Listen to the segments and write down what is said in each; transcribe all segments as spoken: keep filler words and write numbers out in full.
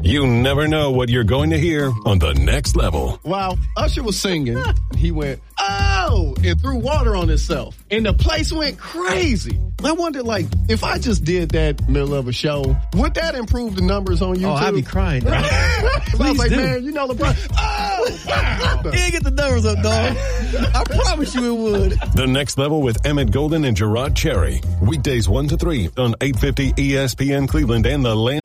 You never know what you're going to hear on The Next Level. While Usher was singing, he went, oh, and threw water on himself. And the place went crazy. I wondered, like, if I just did that middle of a show, would that improve the numbers on YouTube? Oh, I'd be crying. Dog. I was like, do. man, you know LeBron. Oh, wow. You ain't get the numbers up, dog. I promise you it would. The Next Level with Emmett Golden and Gerard Cherry. Weekdays one to three on eight fifty E S P N Cleveland and the land.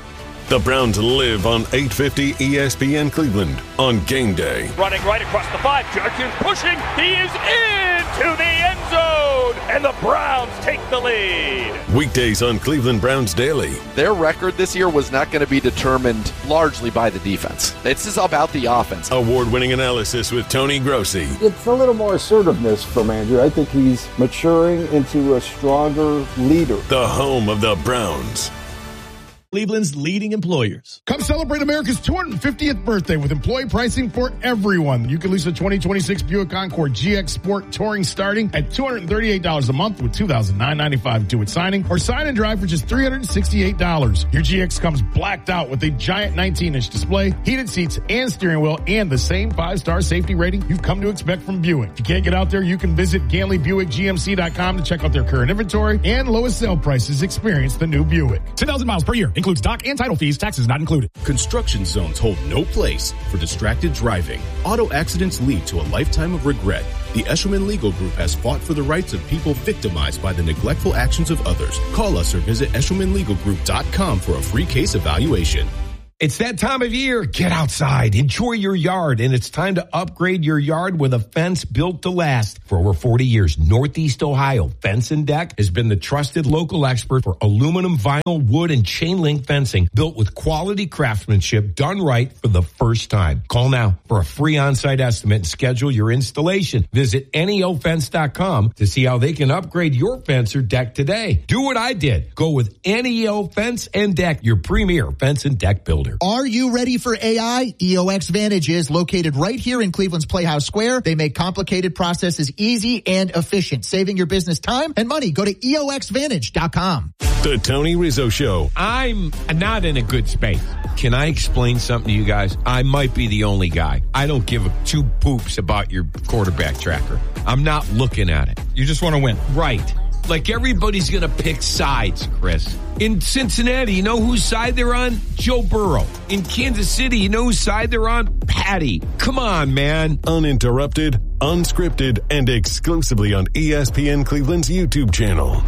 The Browns live on eight fifty E S P N Cleveland on game day. Running right across the five. Jerkins pushing. He is into the end zone. And the Browns take the lead. Weekdays on Cleveland Browns Daily. Their record this year was not going to be determined largely by the defense. This is about the offense. Award-winning analysis with Tony Grossi. It's a little more assertiveness from Andrew. I think he's maturing into a stronger leader. The home of the Browns. Cleveland's leading employers. Come celebrate America's two hundred fiftieth birthday with employee pricing for everyone. You can lease a twenty twenty-six Buick Encore G X Sport Touring starting at two hundred thirty-eight dollars a month with two thousand nine hundred ninety-five dollars due at signing, or sign and drive for just three hundred sixty-eight dollars. Your G X comes blacked out with a giant nineteen inch display, heated seats, and steering wheel, and the same five-star safety rating you've come to expect from Buick. If you can't get out there, you can visit Ganley Buick G M C dot com to check out their current inventory and lowest sale prices. Experience the new Buick. ten thousand miles per year. Includes dock and title fees. Taxes not included. Construction zones hold no place for distracted driving. Auto accidents lead to a lifetime of regret. The Eshelman Legal Group has fought for the rights of people victimized by the neglectful actions of others. Call us or visit eshelman legal group dot com for a free case evaluation. It's that time of year. Get outside, enjoy your yard, and it's time to upgrade your yard with a fence built to last. For over forty years, Northeast Ohio Fence and Deck has been the trusted local expert for aluminum, vinyl, wood, and chain link fencing built with quality craftsmanship done right for the first time. Call now for a free on-site estimate and schedule your installation. Visit N E O fence dot com to see how they can upgrade your fence or deck today. Do what I did. Go with N E O Fence and Deck, your premier fence and deck builder. Are you ready for A I? E O X Vantage is located right here in Cleveland's Playhouse Square. They make complicated processes easy and efficient, saving your business time and money. Go to E O X Vantage dot com. The Tony Rizzo Show. I'm not in a good space. Can I explain something to you guys? I might be the only guy. I don't give a two poops about your quarterback tracker. I'm not looking at it. You just want to win. Right. Like everybody's going to pick sides, Chris. In Cincinnati, you know whose side they're on? Joe Burrow. In Kansas City, you know whose side they're on? Patty. Come on, man. Uninterrupted, unscripted, and exclusively on E S P N Cleveland's YouTube channel.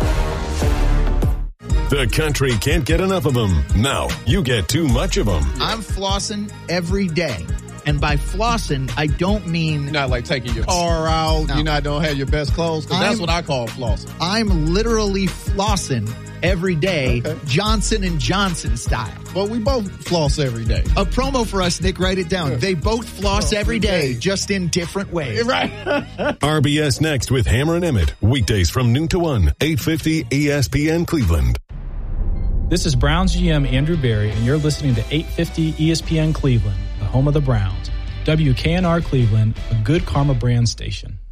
The country can't get enough of them. Now you get too much of them. I'm flossing every day. And by flossing, I don't mean... You're not like taking your car No. out. No. You're not don't have your best clothes. Because that's what I call flossing. I'm literally flossing every day, Okay. Johnson and Johnson style. Well, we both floss every day. A promo for us, Nick. Write it down. Yeah. They both floss Oh, every day, day. just in different ways. Right. R B S Next with Hammer and Emmett. Weekdays from noon to one. eight fifty E S P N Cleveland. This is Browns G M Andrew Berry, and you're listening to eight fifty E S P N Cleveland, the home of the Browns. W K N R Cleveland, a good Karma brand station.